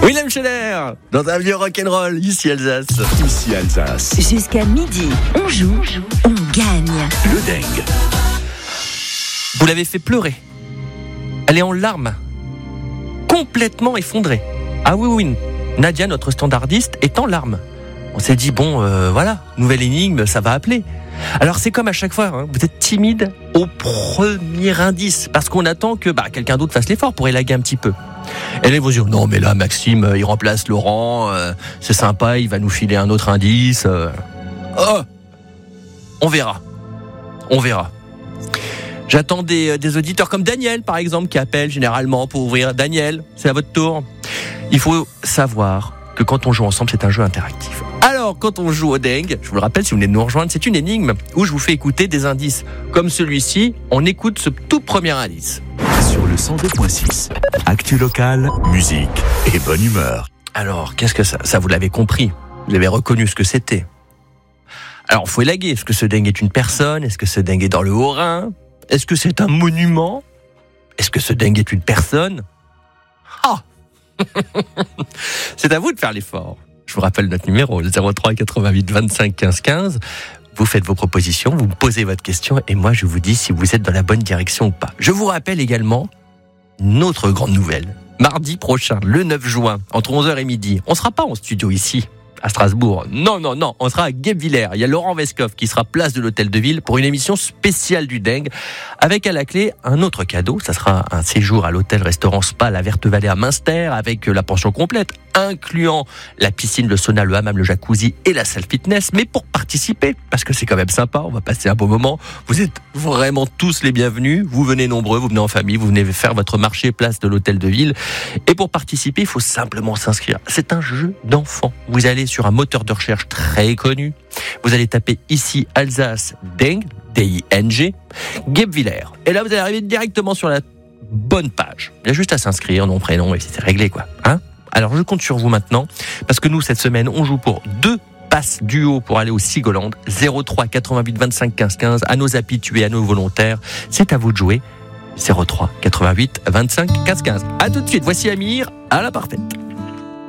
Wilhelm Scheller, dans un vieux rock'n'roll, ici Alsace. Ici Alsace. Jusqu'à midi, on joue, on gagne. Le dingue. Vous l'avez fait pleurer. Elle est en larmes. Complètement effondrée. Ah oui, Nadia, notre standardiste, est en larmes. On s'est dit, voilà, nouvelle énigme, ça va appeler. Alors c'est comme à chaque fois, hein, vous êtes timide au premier indice, parce qu'on attend que quelqu'un d'autre fasse l'effort pour élaguer un petit peu. Elle vous dit, non mais là Maxime, il remplace Laurent, c'est sympa, il va nous filer un autre indice. On verra. J'attends des auditeurs comme Daniel par exemple, qui appellent généralement pour ouvrir. Daniel, c'est à votre tour. Il faut savoir que quand on joue ensemble, c'est un jeu interactif. Alors, quand on joue au dingue, je vous le rappelle, si vous venez de nous rejoindre, c'est une énigme où je vous fais écouter des indices. Comme celui-ci, on écoute ce tout premier indice. Sur le 102.6, actu locale, musique et bonne humeur. Alors, qu'est-ce que ça vous l'avez compris. Vous avez reconnu ce que c'était. Alors, il faut élaguer. Est-ce que ce dingue est une personne? Est-ce que ce dingue est dans le Haut-Rhin? Est-ce que c'est un monument? Est-ce que ce dingue est une personne? C'est à vous de faire l'effort. Je vous rappelle notre numéro, 03 88 25 15 15. Vous faites vos propositions, vous me posez votre question et moi je vous dis si vous êtes dans la bonne direction ou pas. Je vous rappelle également notre grande nouvelle. Mardi prochain, le 9 juin, entre 11h et midi, on ne sera pas en studio ici, à Strasbourg. Non, on sera à Guebwiller. Il y a Laurent Vescoff qui sera place de l'Hôtel de Ville pour une émission spéciale du dingue, avec à la clé un autre cadeau. Ça sera un séjour à l'hôtel-restaurant Spa La Verte Vallée à Münster, avec la pension complète, incluant la piscine, le sauna, le hammam, le jacuzzi et la salle fitness. Mais pour participer, parce que c'est quand même sympa, on va passer un beau moment, vous êtes vraiment tous les bienvenus. Vous venez nombreux, vous venez en famille, vous venez faire votre marché place de l'Hôtel de Ville. Et pour participer, il faut simplement s'inscrire. C'est un jeu d'enfant. Vous allez sur un moteur de recherche très connu. Vous allez taper ici Alsace Dingue, D-I-N-G, Guebwiller. Et là, vous allez arriver directement sur la bonne page. Il y a juste à s'inscrire, nom, prénom, et c'est réglé, quoi. Alors, je compte sur vous maintenant, parce que nous, cette semaine, on joue pour 2 passes duo pour aller au Sigoland. 03 88 25 15 15. À nos habitués, à nos volontaires, c'est à vous de jouer. 03 88 25 15 15. À tout de suite. Voici Amir à la parfaite.